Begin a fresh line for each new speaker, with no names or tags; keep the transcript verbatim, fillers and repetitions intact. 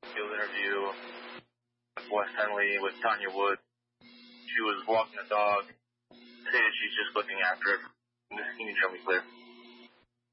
field interview with Wes Henley with Tanya Wood. She was walking the dog. Say that she's just looking after it. Can you show me clear?